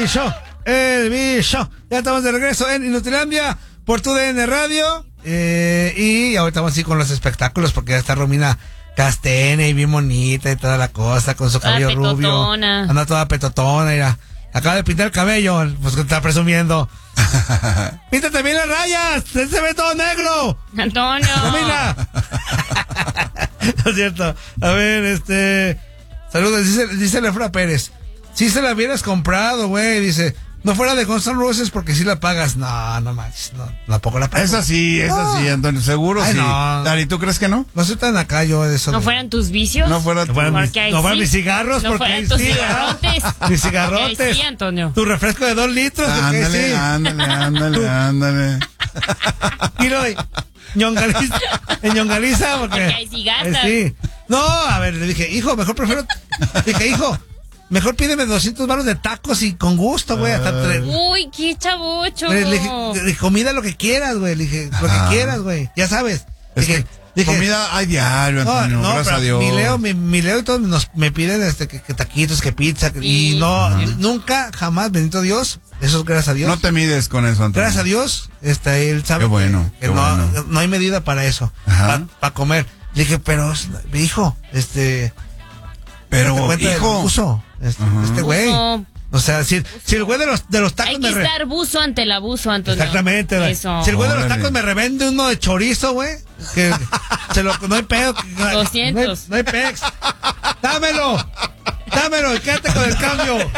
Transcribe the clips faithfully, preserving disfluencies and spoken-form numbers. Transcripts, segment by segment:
bicho, el bicho. Ya estamos de regreso en Inutilandia por tu D N Radio. Eh, y ahorita vamos así con los espectáculos porque ya está Romina Castene y bien bonita y toda la cosa con su cabello rubio. Anda toda petotona, mira. Acaba de pintar el cabello, pues que está presumiendo. Píntate bien las rayas, se ve todo negro. Antonio. Romina. No es cierto. A ver, este. Saludos, dice, dice Lefra Pérez. Si se la hubieras comprado, güey, dice. No fuera de Guns N' Roses porque si la pagas. No, no manches, no, tampoco la pagas. Esa sí, esa no. sí, Antonio, seguro Ay, sí. No. Dari, ¿tú crees que no? No soy tan acá yo de eso. ¿No de... fueran tus vicios? No fueran, no fueran, mis, no fueran sí. mis cigarros no porque fueran tus sí, cigarrotes. Mis cigarrotes. Sí, Antonio. Tu refresco de dos litros. Ándale, sí. ándale, ándale, ándale. Mira, ñongaliza, en ñongaliza porque, porque ahí sí gastas. Eh, sí. No, a ver, le dije, hijo, mejor prefiero. Dije, hijo. Mejor pídeme doscientos baros de tacos y con gusto, güey. Hasta tre... Uy, qué chavocho. Le dije, le dije, comida lo que quieras, güey. Le dije, lo que ah. quieras, güey. Ya sabes. Es dije, que dije, comida hay diario, Antonio. No, no, gracias a Dios. Mi Leo, mi, mi Leo y todos nos, me piden este, que, que taquitos, que pizza. Que, sí. Y no, uh-huh. nunca, jamás, bendito Dios. Eso es gracias a Dios. No te mides con eso, Antonio. Gracias a Dios, este, él sabe qué bueno, que qué no, bueno. no hay medida para eso. Para pa comer. Le dije, pero, hijo, este. Pero, hijo. Uso. Este, uh-huh. este güey. O sea, si, si el güey de los, de los tacos hay que me estar re... buzo ante el abuso, Antonio. Exactamente, güey. Si el güey de los tacos me revende uno de chorizo, güey, que se lo, no hay pedo. doscientos. No hay, no hay pex. Dámelo. Dámelo y quédate con el cambio.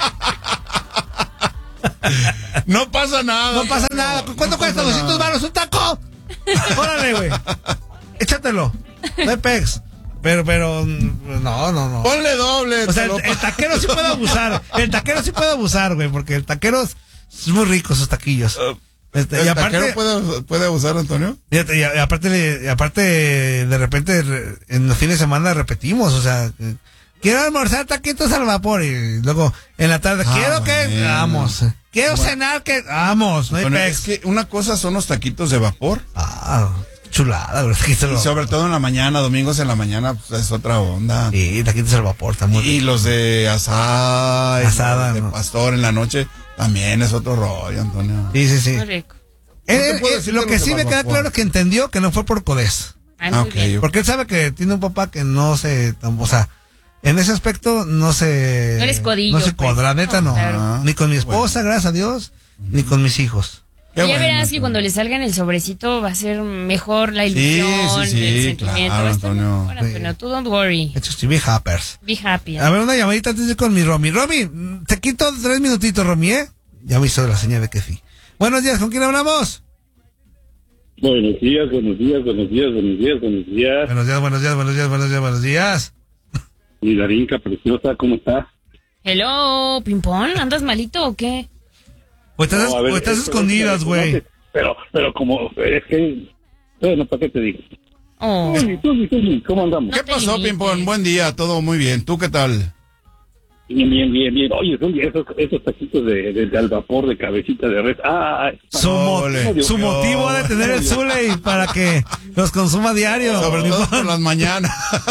No pasa nada. No pasa nada. ¿Cuánto no cuesta? ¿doscientos baros un taco? Órale, güey. Échatelo. No hay pex. Pero, pero, no, no, no. Ponle doble. O sea, el, el taquero sí puede abusar. El taquero sí puede abusar, güey, porque el taquero es muy rico, sus taquillos. Uh, este, ¿El y aparte, taquero puede, puede abusar, Antonio? Y, y aparte, y aparte, de repente, en los fines de semana repetimos, o sea, quiero almorzar taquitos al vapor, y luego, en la tarde, ah, quiero bueno. que, vamos. Quiero bueno. cenar que, vamos, no hay Antonio, pex. Es que una cosa son los taquitos de vapor. Ah, chulada, güey. Y sobre todo en la mañana, domingos en la mañana, pues es otra onda. Sí, taquitos al vapor, está muy Y rico. Los de asada, asada los de no. pastor en la noche, también es otro rollo, Antonio. Sí, sí, sí. Muy rico. Él, no él, lo que sí me queda claro es que entendió que no fue por codés. Ah, okay. Porque él sabe que tiene un papá que no se, o sea, en ese aspecto no se... No eres codillo. No se codra, pues. neta no. no claro. Ni con mi esposa, bueno. gracias a Dios, uh-huh. ni con mis hijos. Qué ya bueno, verás que cuando le salga en el sobrecito va a ser mejor la ilusión, sí, sí, sí, el sentimiento. Claro, Antonio. Bueno, sí. Pero tú don't worry. Hecho, be happers. Be happy. A ver, una llamadita antes de ir con mi Romy. Romy, te quito tres minutitos, Romy, ¿eh? Ya me hizo la señal de que sí. Buenos días, ¿con quién hablamos? Buenos días, buenos días, buenos días, buenos días, buenos días. Buenos días, buenos días, buenos días, buenos días, buenos días. Mi Darinka preciosa, ¿cómo estás? Hello, Pimpón, ¿andas malito o qué? O estás, no, ver, o estás escondidas, güey. Pero, pero como, es que, bueno, ¿para qué te digo? Oh. ¿Cómo andamos? ¿Qué no pasó, Pimpón? Buen día, todo muy bien. ¿Tú qué tal? Bien, bien, bien, bien. Oye, esos, esos taquitos de, de, de al vapor, de cabecita de red. Ah, su, mo su motivo de tener el Zuley para que los consuma diario. Sobre todo por las mañanas.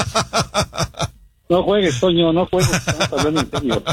No juegues, Toño, no juegues. Estamos hablando en serio.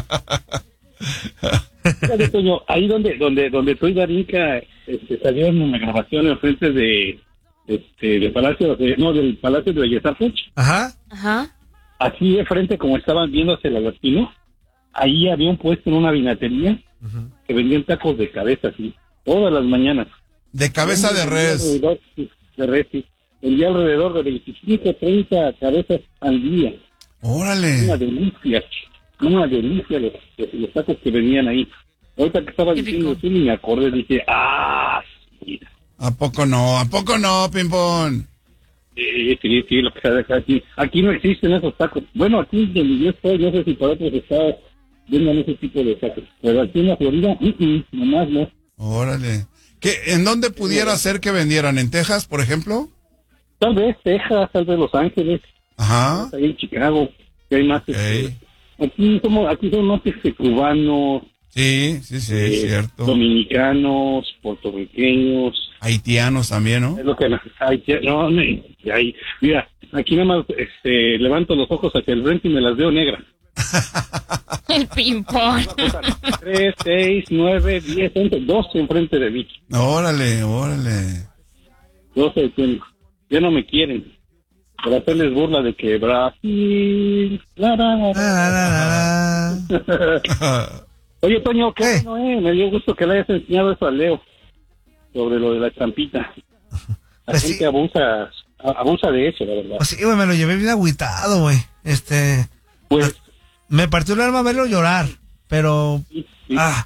Fíjate, Toño, ahí donde donde donde estoy, Darinka, este, salieron una grabación en frente de este de Palacio de, no del Palacio de Belleza Puch. Ajá. Ajá. Aquí de frente, como estaban viéndose la latino, ahí había un puesto en una vinatería uh-huh. que vendían tacos de cabeza, así, todas las mañanas. De cabeza de res. De res, sí. Vendía alrededor de veinticinco, treinta cabezas al día. Órale. Una delicia, una delicia los, los tacos que venían ahí. Ahorita que estaba diciendo eso, y me acordé, dije, ah, mira. ¿A poco no? ¿A poco no, Pimpón? Sí, sí, sí, lo que se deja aquí. Aquí no existen esos tacos. Bueno, aquí donde yo estoy, no sé si por otros estados vendan ese tipo de tacos. Pero aquí en la Florida, uh-uh, nomás no. Órale. ¿Qué, ¿En dónde pudiera sí. ser que vendieran? ¿En Texas, por ejemplo? Tal vez Texas, tal vez Los Ángeles. Ajá. Ahí en Chicago, que hay más. Okay. Este, aquí somos, aquí son más este, cubanos. Sí, sí, sí, eh, cierto. Dominicanos, puertorriqueños. Haitianos también, ¿no? Es lo que haitianos, no, hay, mira, aquí nada más este, levanto los ojos hacia el frente y me las veo negras. El ping-pong. tres, seis, nueve, diez, once, doce enfrente de mí. Órale, órale. doce tengo. Ya no me quieren. Para hacerles burla de que Brasil... La, la, la, La, la, la, la. Oye, Toño, qué Eh. bueno, eh. Me dio gusto que le hayas enseñado eso a Leo. Sobre lo de la estampita. La Pues gente sí. abusa, a- abusa de eso, la verdad. Pues sí, güey, me lo llevé bien agüitado, güey. Este, Pues, me partió el alma verlo llorar, pero, sí, sí. ah,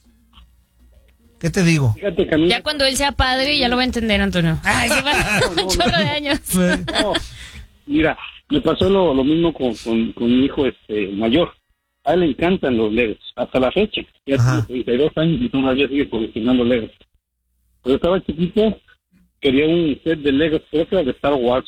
¿qué te digo? Fíjate que a mí... Ya cuando él sea padre, ya lo va a entender, Antonio. Ay, se va un chorro de años. No, mira, me pasó lo, lo mismo con, con, con mi hijo este mayor. A él le encantan los Legos, hasta la fecha. Ya Ajá. tiene treinta y dos años y todavía sigue coleccionando Legos. Cuando estaba chiquito, quería un set de Legos, creo que era de Star Wars.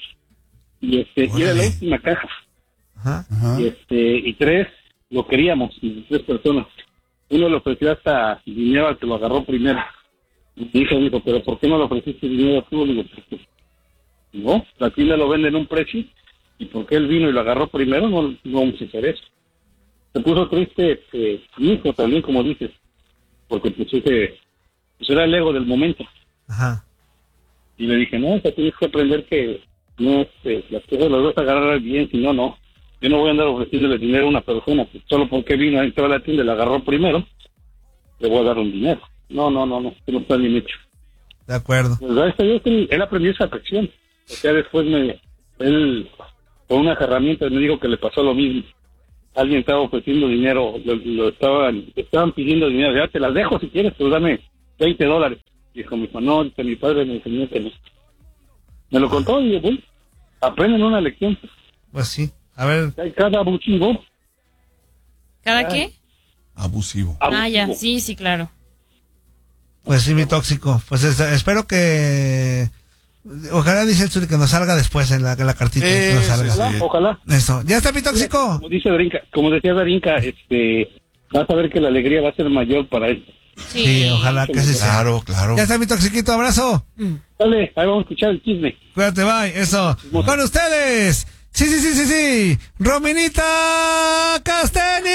Y este, y era la Órale. última caja. Ajá. Ajá. Y este, y tres, lo queríamos, y tres personas. Uno le ofreció hasta dinero al que lo agarró primero. Y mi hijo dijo, pero ¿por qué no le ofreciste dinero tú? Le digo, porque no, la tienda lo vende en un precio, y porque él vino y lo agarró primero, no, no vamos a hacer eso. Se puso triste este, mi hijo también, como dices, porque pues, ese, pues era el ego del momento. Ajá. Y le dije, no, o sea, tienes que aprender que no, este, las cosas las vas a agarrar bien, si no, no. Yo no voy a andar ofreciéndole dinero a una persona, pues, solo porque vino a entrar a la tienda y la agarró primero, le voy a dar un dinero. No, no, no, no, eso no está bien hecho. De acuerdo. Pues gracias a Dios, él, él aprendió esa afección. O sea, después me, él, con unas herramientas me dijo que le pasó lo mismo. Alguien estaba ofreciendo dinero, lo, lo estaban, estaban pidiendo dinero, ya te las dejo si quieres, pero dame veinte dólares. Dijo mi hijo, no, dice, mi padre me enseñó que no. Me lo contó y yo, bueno, aprenden una lección. Pues sí. A ver, Hay cada abusivo. ¿Cada qué? Abusivo. Ah, ya, abusivo. sí, sí, claro. pues sí, mi tóxico. Pues es- espero que, ojalá dice el Zuli que nos salga después en la, en la cartita. que nos Eh, salga. sí, Ojalá, ojalá. Eso. ¿Ya está mi tóxico? Como dice Darinka, como decía Darinka, este, vas a ver que la alegría va a ser mayor para él. Sí, Sí, ojalá que así sea. Claro, claro. Ya está mi toxiquito, abrazo. Dale, ahí vamos a escuchar el chisme. Cuídate, bye. Eso. Con ustedes. Sí, sí, sí, sí, sí. Rominita Casteni.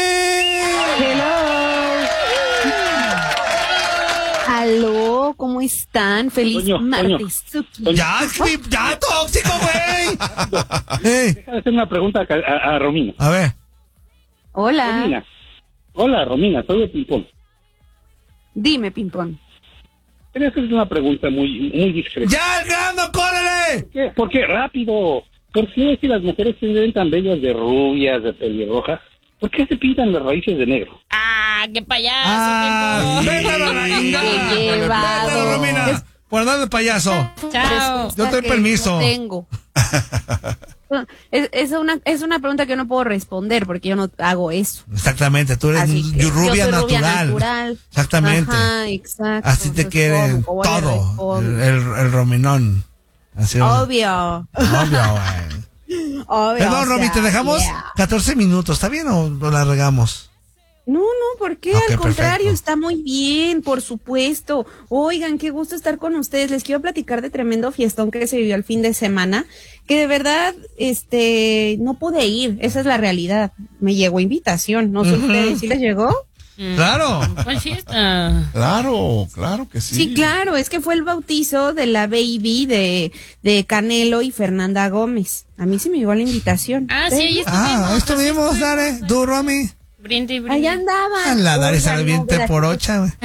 Aló, ¿cómo están? Feliz Toño, martes. Suki. Toño. Ya, mi- ya, tóxico, güey. Ey, Deja de hacer una pregunta a, a, a Romina. a ver. Hola, Romina. Hola, Romina, soy de Pimpón. dime, Pimpón. Quería hacer una pregunta muy, muy discreta. ¡Ya, el grano, córrele! ¿Por qué? ¿Por qué? Rápido. ¿Por qué si las mujeres se ven tan bellas de rubias, de pelirrojas? ¿Por qué se pintan las raíces de negro? Ah, qué payaso. Ah, qué vete a la reina. Qué llevado. Vete, Romina. Por andar de payaso. po- Chao. Yo te doy Que permiso. no tengo. Es, es, una, es una pregunta que yo no puedo responder porque yo no hago eso. Exactamente, tú eres Así que rubia, yo soy natural. rubia natural. Exactamente. Ajá, exacto. Así te Entonces, quieren ¿cómo? ¿Cómo le todo. respondo? El, el, el Rominón. Así, Obvio. Obvio, güey. Obvio. Perdón, o Romy, sea, te dejamos yeah. catorce minutos. ¿Está bien o o la regamos? No, no, ¿por qué? Ok, Al contrario, perfecto. está muy bien, por supuesto. Oigan, qué gusto estar con ustedes. Les quiero platicar de tremendo fiestón que se vivió el fin de semana, que de verdad, este, no pude ir. Esa es la realidad. Me llegó invitación. No sé Ujú. ustedes, ¿sí les llegó? Mm. Claro. ¿Cuál fiesta? Claro, claro que sí. Sí, claro, es que fue el bautizo de la baby de, de Canelo y Fernanda Gómez. A mí sí me llegó la invitación. Ah, sí, ahí estuvimos. Ah, estuvimos, Dare. ¿Tú, Romy? Brinde y brinde. Allá andaban. La Dare Oigan, sale bien no, gracias. por ocha, güey.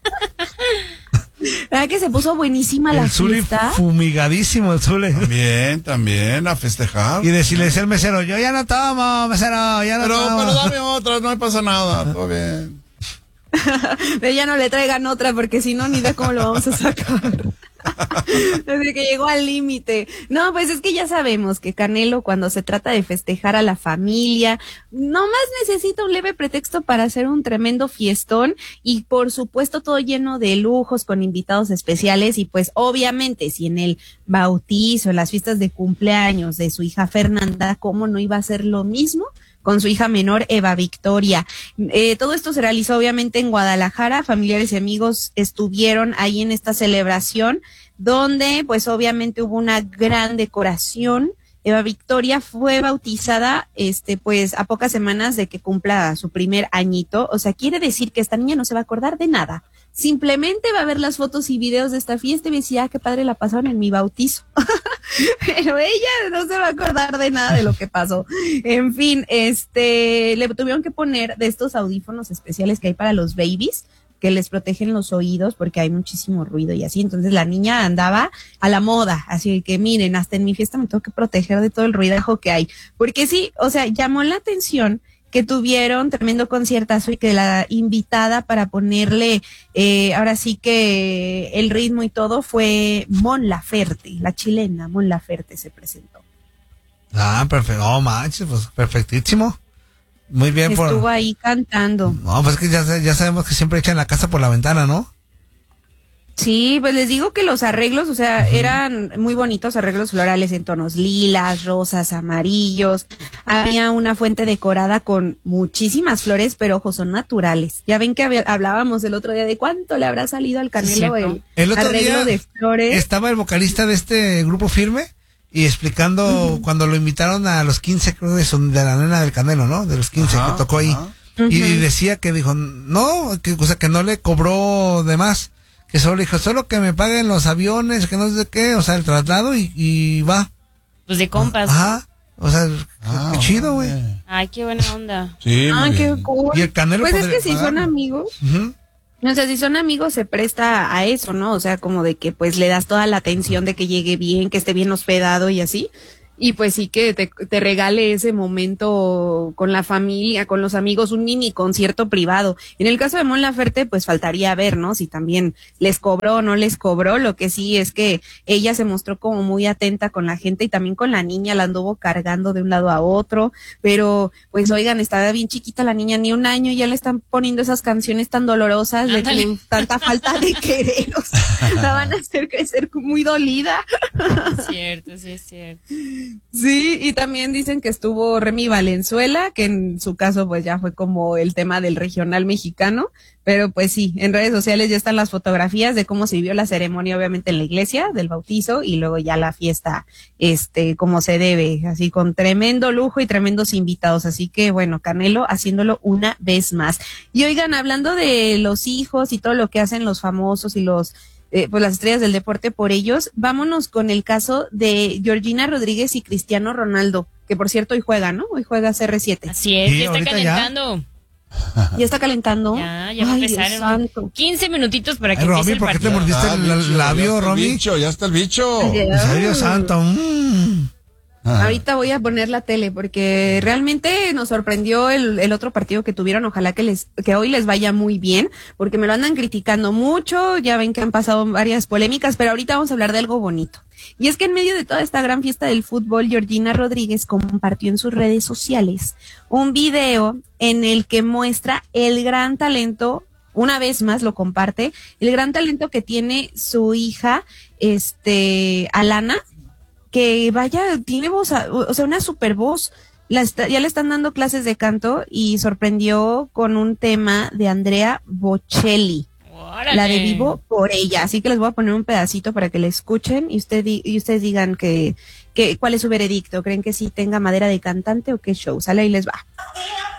¿Verdad que se puso buenísima la El Zuli fiesta? fumigadísimo, el Zuli. También, también, a festejar. Y decirle al mesero, yo ya no tomo, mesero, ya no Pero, tomo. pero dame otra, no me pasa nada, todo bien. Pero ya no le traigan otra porque si no ni de cómo lo vamos a sacar. Desde que llegó al límite. No, pues es que ya sabemos que Canelo cuando se trata de festejar a la familia, nomás necesita un leve pretexto para hacer un tremendo fiestón y por supuesto todo lleno de lujos con invitados especiales y pues obviamente si en el bautizo, en las fiestas de cumpleaños de su hija Fernanda, ¿cómo no iba a ser lo mismo? Con su hija menor, Eva Victoria. Eh, todo esto se realizó obviamente en Guadalajara, familiares y amigos estuvieron ahí en esta celebración, donde pues obviamente hubo una gran decoración Eva Victoria fue bautizada, este, pues, a pocas semanas de que cumpla su primer añito. O sea, quiere decir que esta niña no se va a acordar de nada. Simplemente va a ver las fotos y videos de esta fiesta y me decía, ah, qué padre la pasaron en mi bautizo. Pero ella no se va a acordar de nada de lo que pasó. En fin, este, le tuvieron que poner de estos audífonos especiales que hay para los babies, que les protegen los oídos porque hay muchísimo ruido y así. Entonces la niña andaba a la moda, así que miren, hasta en mi fiesta me tengo que proteger de todo el ruidajo que hay. Porque sí, o sea, llamó la atención que tuvieron tremendo conciertazo y que la invitada para ponerle, eh, ahora sí que el ritmo y todo fue Mon Laferte, la chilena Mon Laferte se presentó. Ah, perfecto. Oh, manches, pues perfectísimo. Muy bien. Estuvo por... ahí cantando. No, pues es que ya, ya sabemos que siempre echan la casa por la ventana, ¿no? Sí, pues les digo que los arreglos, o sea, uh-huh. eran muy bonitos arreglos florales en tonos lilas, rosas, amarillos. Había una fuente decorada con muchísimas flores, pero ojo, son naturales. Ya ven que hab- hablábamos el otro día de cuánto le habrá salido al Canelo el, el otro arreglo día de flores. Estaba el vocalista de este grupo Firme y explicando uh-huh. cuando lo invitaron a los quince, creo que son de la nena del Canelo, ¿no? De los quince ajá, que tocó ahí. Uh-huh. Y, y decía que dijo, no, que, o sea, que no le cobró de más. Que solo dijo, solo que me paguen los aviones, que no sé qué, o sea, el traslado y, y va. Pues de compas. Ajá, o sea, ah, qué, qué chido, güey. Ay, qué buena onda. Sí, ah, qué cool. Y el Canelo pues es que si pagar. son amigos, uh-huh. o sea, si son amigos se presta a eso, ¿no? O sea, como de que pues le das toda la atención de que llegue bien, que esté bien hospedado y así. Y pues sí que te, te regale ese momento con la familia, con los amigos, un mini concierto privado. En el caso de Mon Laferte, pues faltaría ver, ¿no? Si también les cobró o no les cobró. Lo que sí es que ella se mostró como muy atenta con la gente y también con la niña, la anduvo cargando de un lado a otro. Pero, pues oigan, estaba bien chiquita la niña, ni un año, y ya le están poniendo esas canciones tan dolorosas de que tanta falta de querer. O sea, la van a hacer crecer muy dolida. Es cierto, sí es cierto. Sí, y también dicen que estuvo Remy Valenzuela, que en su caso pues ya fue como el tema del regional mexicano, pero pues sí, en redes sociales ya están las fotografías de cómo se vivió la ceremonia, obviamente en la iglesia, del bautizo, y luego ya la fiesta, este, como se debe, así con tremendo lujo y tremendos invitados, así que bueno, Canelo haciéndolo una vez más. Y oigan, hablando de los hijos y todo lo que hacen los famosos y los Eh, pues las estrellas del deporte por ellos, vámonos con el caso de Georgina Rodríguez y Cristiano Ronaldo, que por cierto hoy juega, ¿no? Hoy juega C R siete. Así es, sí, ya está calentando. Ya. ¿Ya está calentando? Ya, ya va a empezar en santo. quince minutitos para que Ay, empiece Romy, el ¿por qué te partido. mordiste Ah, el bicho, labio, ya está Romy? el bicho, ya está el bicho. Ay, Dios santo. Mm. Ah. Ahorita voy a poner la tele porque realmente nos sorprendió el, el otro partido que tuvieron. Ojalá que les que hoy les vaya muy bien, porque me lo andan criticando mucho. Ya ven que han pasado varias polémicas, pero ahorita vamos a hablar de algo bonito. Y es que en medio de toda esta gran fiesta del fútbol, Georgina Rodríguez compartió en sus redes sociales un video en el que muestra el gran talento. Una vez más lo comparte, el gran talento que tiene su hija, este, Alana, que vaya, tiene voz, o sea, una super voz. La está, ya le están dando clases de canto y sorprendió con un tema de Andrea Bocelli. Órale. La de Vivo por ella. Así que les voy a poner un pedacito para que la escuchen y, usted, y ustedes digan que, que cuál es su veredicto. ¿Creen que sí tenga madera de cantante o qué show? Sale y les va.